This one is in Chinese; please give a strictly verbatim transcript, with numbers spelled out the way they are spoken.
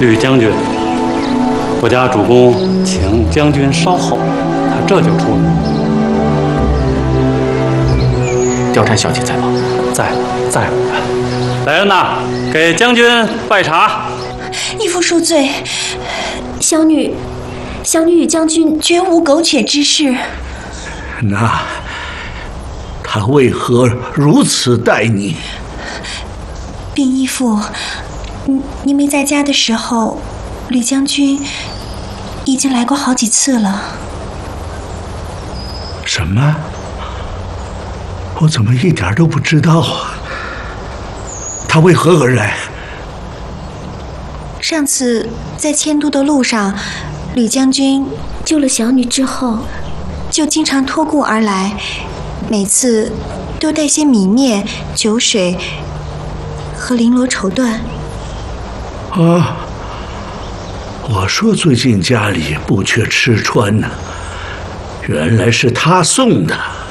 吕将军，我家主公请将军稍后，他这就出来。 貂蝉小姐在吗？ 在，在。来人呐，给将军拜茶。 义父恕罪，小女，小女与将军绝无苟且之事。 那他为何如此待你？ 禀义父，您您没在家的时候，吕将军已经来过好几次了。 什么？我怎么一点都不知道啊？他为何而来？ 上次在迁都的路上，吕将军救了小女之后，就经常托故而来，每次都带些米面、酒水和绫罗绸缎。 啊，我说最近家里不缺吃穿呢，原来是他送的。